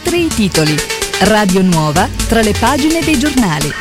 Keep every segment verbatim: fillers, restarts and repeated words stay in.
Leggere i titoli. Radio Nuova tra le pagine dei giornali.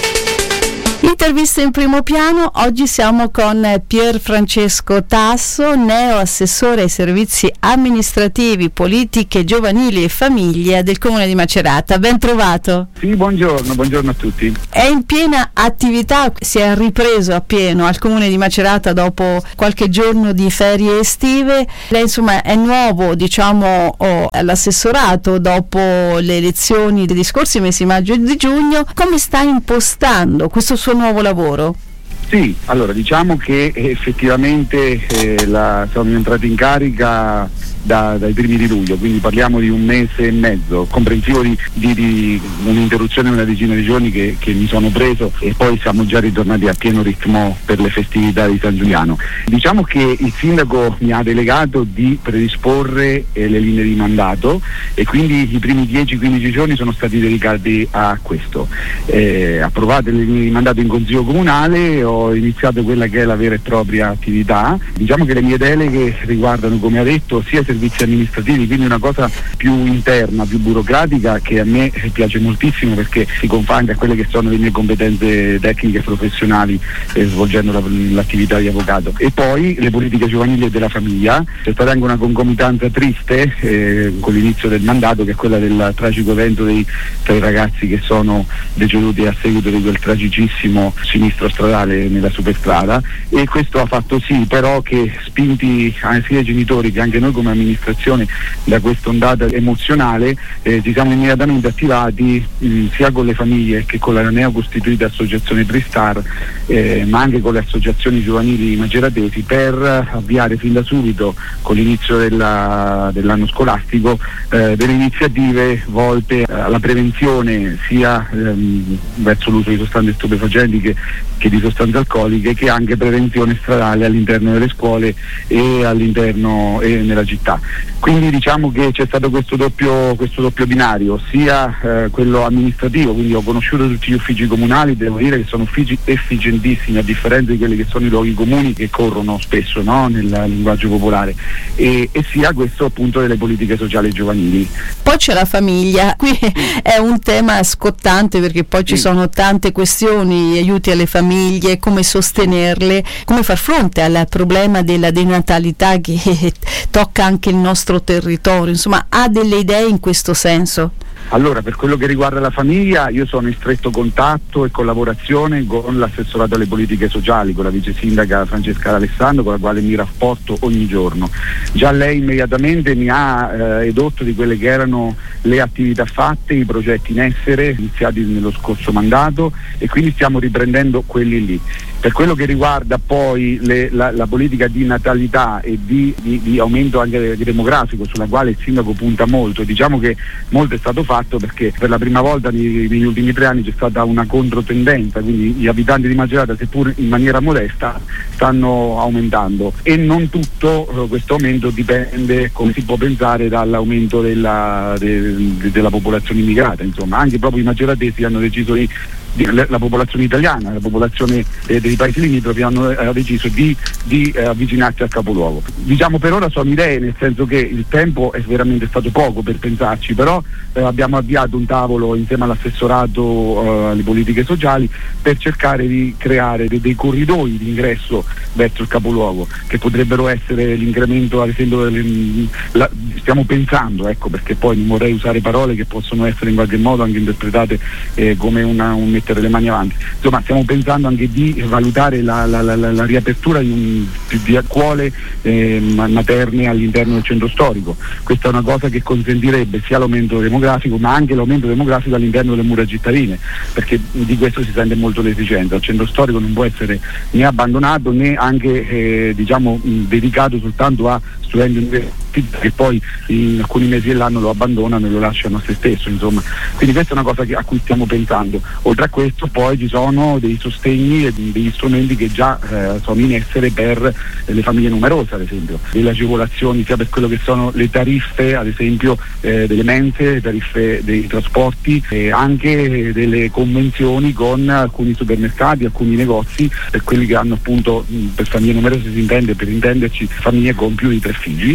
Intervista in primo piano. Oggi siamo con Pier Francesco Tasso, neo assessore ai servizi amministrativi, politiche giovanili e famiglia del Comune di Macerata. Ben trovato. Sì, buongiorno, buongiorno a tutti. È in piena attività, si è ripreso a pieno al Comune di Macerata dopo qualche giorno di ferie estive. Lei insomma è nuovo, diciamo, oh, all'assessorato dopo le elezioni degli scorsi mesi maggio e di giugno. Come sta impostando questo suo nuovo lavoro? Sì, allora diciamo che effettivamente eh, la, siamo entrati in carica da, dai primi di luglio, quindi parliamo di un mese e mezzo, comprensivo di, di, di un'interruzione di una decina di giorni che, che mi sono preso, e poi siamo già ritornati a pieno ritmo per le festività di San Giuliano. Diciamo che il sindaco mi ha delegato di predisporre eh, le linee di mandato, e quindi i primi dieci quindici giorni sono stati dedicati a questo. Eh, approvate le linee di mandato in Consiglio Comunale, ho iniziato quella che è la vera e propria attività. Diciamo che le mie deleghe riguardano, come ha detto, sia servizi amministrativi, quindi una cosa più interna, più burocratica, che a me piace moltissimo perché si confà anche a quelle che sono le mie competenze tecniche e professionali eh, svolgendo la, l'attività di avvocato. E poi le politiche giovanili e della famiglia. C'è stata anche una concomitanza triste eh, con l'inizio del mandato, che è quella del tragico evento dei tre ragazzi che sono deceduti a seguito di quel tragicissimo sinistro stradale nella superstrada, e questo ha fatto sì però che, spinti sia i genitori che anche noi come amministrazione da questa ondata emozionale, eh, ci siamo immediatamente attivati mh, sia con le famiglie che con la neocostituita associazione Tristar, eh, ma anche con le associazioni giovanili maceratesi, per avviare fin da subito, con l'inizio della, dell'anno scolastico, eh, delle iniziative volte alla prevenzione sia ehm, verso l'uso di sostanze stupefacenti che, che di sostanze alcoliche, che anche prevenzione stradale all'interno delle scuole e all'interno e nella città. Quindi diciamo che c'è stato questo doppio, questo doppio binario, sia eh, quello amministrativo, quindi ho conosciuto tutti gli uffici comunali, devo dire che sono uffici efficientissimi, a differenza di quelli che sono i luoghi comuni che corrono spesso, no? Nel linguaggio popolare, e, e sia questo appunto delle politiche sociali e giovanili. Poi c'è la famiglia, qui è un tema scottante perché poi ci sono tante questioni, aiuti alle famiglie, come sostenerle, come far fronte al problema della denatalità che tocca anche il nostro territorio, insomma ha delle idee in questo senso? Allora, per quello che riguarda la famiglia, io sono in stretto contatto e collaborazione con l'assessorato alle politiche sociali, con la vice sindaca Francesca D'Alessandro, con la quale mi rapporto ogni giorno. Già lei immediatamente mi ha eh, edotto di quelle che erano le attività fatte, i progetti in essere iniziati nello scorso mandato, e quindi stiamo riprendendo quelli lì. Per quello che riguarda poi le, la, la politica di natalità e di, di, di aumento anche demografico, sulla quale il sindaco punta molto, diciamo che molto è stato fatto, perché per la prima volta nei, negli ultimi tre anni c'è stata una controtendenza, quindi gli abitanti di Macerata, seppur in maniera modesta, stanno aumentando, e non tutto eh, questo aumento dipende, come si può pensare, dall'aumento della, de, de, della popolazione immigrata. Insomma, anche proprio i maceratesi hanno deciso di la popolazione italiana, la popolazione eh, dei paesi limitrofi hanno eh, deciso di, di eh, avvicinarsi al capoluogo. Diciamo per ora sono idee, nel senso che il tempo è veramente stato poco per pensarci, però eh, abbiamo avviato un tavolo insieme all'assessorato eh, alle politiche sociali per cercare di creare dei, dei corridoi di ingresso verso il capoluogo, che potrebbero essere l'incremento, ad esempio, delle, la, stiamo pensando, ecco, perché poi non vorrei usare parole che possono essere in qualche modo anche interpretate eh, come una, un mettere le mani avanti. Insomma, stiamo pensando anche di valutare la, la, la, la riapertura di, un, di scuole eh, materne all'interno del centro storico. Questa è una cosa che consentirebbe sia l'aumento demografico, ma anche l'aumento demografico all'interno delle mura cittadine, perché di questo si sente molto l'esigenza. Il centro storico non può essere né abbandonato né anche eh, diciamo mh, dedicato soltanto a studenti universitari che poi in alcuni mesi dell'anno lo abbandonano e lo lasciano a se stesso, insomma. Quindi questa è una cosa che, a cui stiamo pensando. Oltre a questo poi ci sono dei sostegni e degli strumenti che già eh, sono in essere per eh, le famiglie numerose, ad esempio, delle agevolazioni sia per quello che sono le tariffe, ad esempio eh, delle mense, le tariffe dei trasporti, e anche delle convenzioni con alcuni supermercati, alcuni negozi, per quelli che hanno appunto, mh, per famiglie numerose si intende, per intenderci famiglie con più di tre figli, e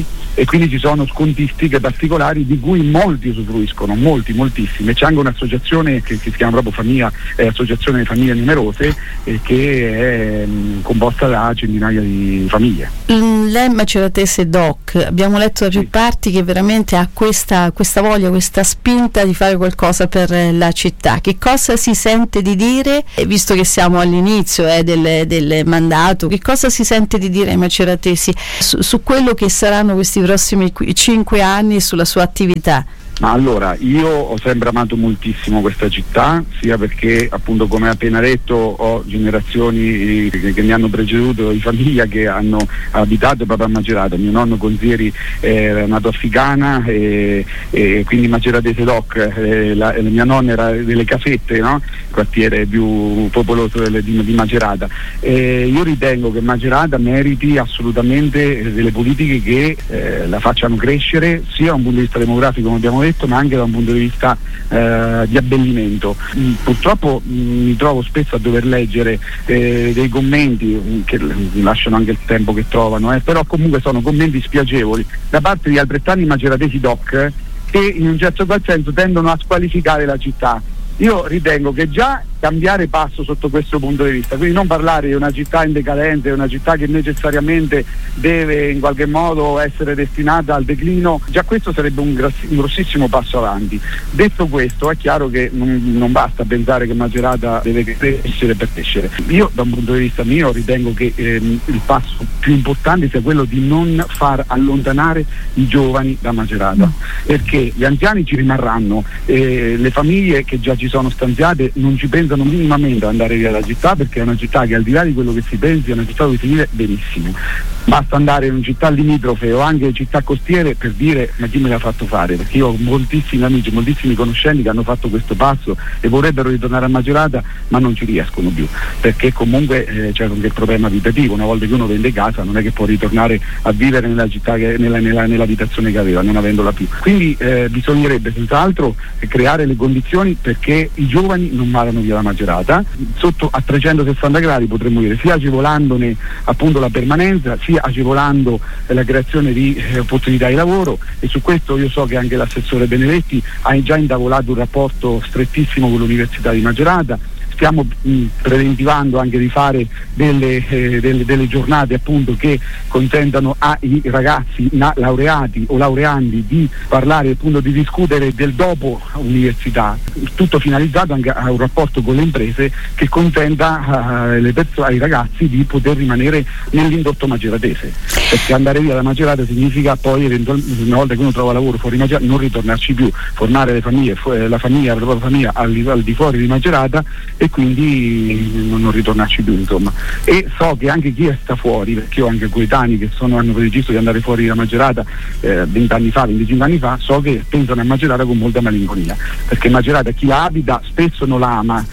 quindi ci sono scontistiche particolari di cui molti usufruiscono, molti, moltissimi. C'è anche un'associazione che, che si chiama proprio Famiglia, eh, Associazione Famiglie Numerose, eh, che è mh, composta da centinaia di famiglie. Lei Maceratese Doc, abbiamo letto da più sì. parti che veramente ha questa, questa voglia, questa spinta di fare qualcosa per la città. Che cosa si sente di dire, visto che siamo all'inizio eh, del, del mandato, che cosa si sente di dire ai maceratesi su, su quello che saranno questi prossimi cinque anni, sulla sua attività? Ma allora, io ho sempre amato moltissimo questa città, sia perché appunto, come appena detto, ho generazioni che, che mi hanno preceduto di famiglia che hanno abitato proprio a Macerata. Mio nonno Consieri era nato a Ficana e, e quindi Maceratese Doc, e la, e la mia nonna era delle Casette, no? Il quartiere più popoloso delle, di, di Macerata. E io ritengo che Macerata meriti assolutamente delle politiche che eh, la facciano crescere, sia da un punto di vista demografico, come abbiamo detto, ma anche da un punto di vista eh, di abbellimento. Mm, purtroppo mh, mi trovo spesso a dover leggere eh, dei commenti mh, che lasciano anche il tempo che trovano, eh, però comunque sono commenti spiacevoli da parte di altrettanti maceratesi doc eh, che in un certo qual senso tendono a squalificare la città. Io ritengo che già cambiare passo sotto questo punto di vista, quindi non parlare di una città in decadenza, una città che necessariamente deve in qualche modo essere destinata al declino, già questo sarebbe un, grassi, un grossissimo passo avanti. Detto questo, è chiaro che non, non basta pensare che Macerata deve crescere per crescere. Io da un punto di vista mio ritengo che ehm, il passo più importante sia quello di non far allontanare i giovani da Macerata, perché gli anziani ci rimarranno, eh, le famiglie che già ci sono stanziate non ci pensano minimamente ad andare via dalla città, perché è una città che al di là di quello che si pensi è una città dove si vive benissimo. Basta andare in una città limitrofe o anche in città costiere per dire ma chi me l'ha fatto fare, perché io ho moltissimi amici, moltissimi conoscenti che hanno fatto questo passo e vorrebbero ritornare a Macerata ma non ci riescono più, perché comunque eh, c'è anche il problema abitativo. Una volta che uno vende casa non è che può ritornare a vivere nella città che, nella, nella, nell'abitazione che aveva, non avendola più. Quindi eh, bisognerebbe senz'altro creare le condizioni perché i giovani non vadano via da Macerata. Sotto a trecentosessanta gradi potremmo dire, sia agevolandone appunto la permanenza, sia agevolando eh, la creazione di eh, opportunità di lavoro, e su questo io so che anche l'assessore Benedetti ha già intavolato un rapporto strettissimo con l'Università di Macerata. Stiamo mh, preventivando anche di fare delle, eh, delle, delle giornate appunto che consentano ai ragazzi na- laureati o laureandi di parlare appunto, di discutere del dopo università, tutto finalizzato anche a un rapporto con le imprese che consenta uh, le perso- ai ragazzi di poter rimanere nell'indotto maceratese, perché andare via da Macerata significa poi eventualmente, una volta che uno trova lavoro fuori Macerata, non ritornarci più, formare le famiglie, fu- la famiglia, la propria famiglia al, al di fuori di Macerata e quindi non ritornarci più, insomma. E so che anche chi sta fuori, perché io ho anche coetanei che sono, hanno deciso di andare fuori da Macerata eh, venti anni fa, venticinque anni fa, so che pensano a Macerata con molta malinconia, perché Macerata chi la abita spesso non la ama,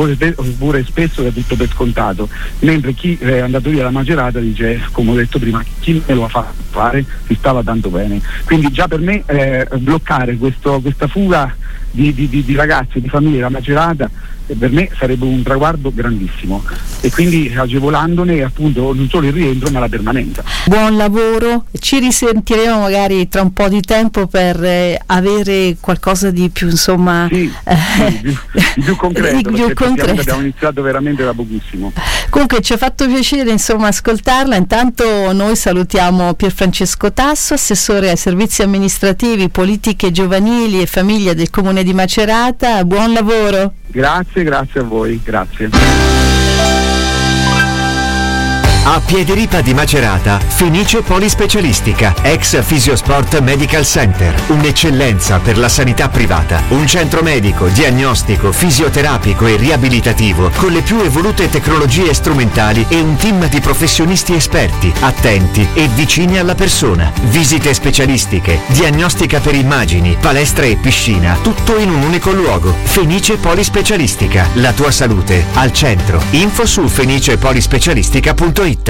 oppure spesso è tutto per scontato, mentre chi è andato via da Macerata dice, come ho detto prima, chi me lo ha fatto fare, si stava tanto bene. Quindi già per me eh, bloccare questo, questa fuga di, di, di, di ragazzi, di famiglie da Macerata, per me sarebbe un traguardo grandissimo, e quindi agevolandone appunto non solo il rientro ma la permanenza. Buon lavoro, ci risentiremo magari tra un po' di tempo per eh, avere qualcosa di più, insomma, sì, eh, sì, di, di più concreto, di più concreto. Abbiamo iniziato veramente da pochissimo. Comunque ci ha fatto piacere insomma ascoltarla. Intanto noi salutiamo Pierfrancesco Tasso, assessore ai servizi amministrativi, politiche giovanili e famiglia del Comune di Macerata. Buon lavoro. Grazie, grazie a voi, grazie. A Piediripa di Macerata, Fenice Polispecialistica, ex Fisiosport Medical Center, un'eccellenza per la sanità privata, un centro medico, diagnostico, fisioterapico e riabilitativo con le più evolute tecnologie strumentali e un team di professionisti esperti, attenti e vicini alla persona. Visite specialistiche, diagnostica per immagini, palestra e piscina, tutto in un unico luogo. Fenice Polispecialistica, la tua salute al centro. Info su fenicepolispecialistica punto it.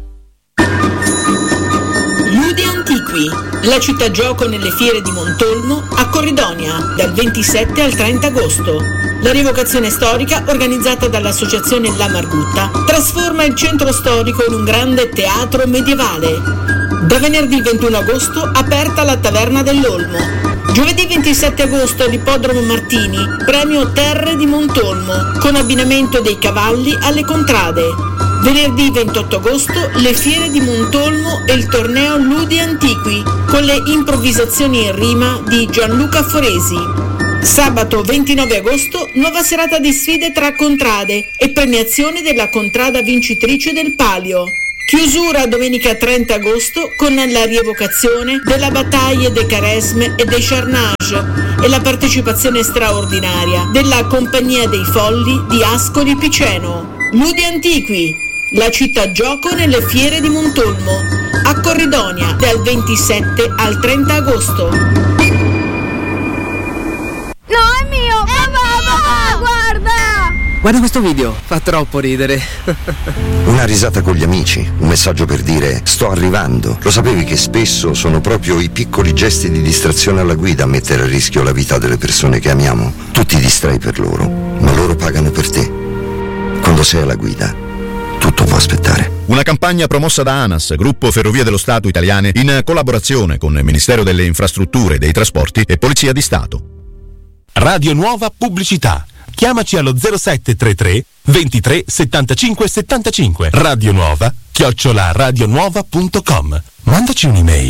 Ludi Antiqui, la città gioco nelle fiere di Montolmo a Corridonia dal ventisette al trenta agosto. La rievocazione storica organizzata dall'associazione La Margutta trasforma il centro storico in un grande teatro medievale. Da venerdì ventuno agosto aperta la Taverna dell'Olmo. Giovedì ventisette agosto all'Ippodromo Martini, premio Terre di Montolmo, con abbinamento dei cavalli alle contrade. Venerdì ventotto agosto le fiere di Montolmo e il torneo Ludi Antiqui, con le improvvisazioni in rima di Gianluca Foresi. Sabato ventinove agosto, nuova serata di sfide tra contrade e premiazione della contrada vincitrice del Palio. Chiusura domenica trenta agosto con la rievocazione della battaglia dei Caresme e dei Charnage e la partecipazione straordinaria della Compagnia dei Folli di Ascoli Piceno. Ludi Antiqui, la città gioco nelle fiere di Montolmo, a Corridonia dal ventisette al trenta agosto. No, è mio! Papà, papà, guarda! Guarda questo video, fa troppo ridere. Una risata con gli amici, un messaggio per dire sto arrivando. Lo sapevi che spesso sono proprio i piccoli gesti di distrazione alla guida a mettere a rischio la vita delle persone che amiamo? Tu ti distrai per loro, ma loro pagano per te. Quando sei alla guida, tutto può aspettare. Una campagna promossa da ANAS, Gruppo Ferrovie dello Stato Italiane, in collaborazione con il Ministero delle Infrastrutture e dei Trasporti e Polizia di Stato. Radio Nuova Pubblicità. Chiamaci allo zero sette tre tre ventitré settantacinque settantacinque. Radio Nuova chiocciola radionuova punto com. Mandaci un'email.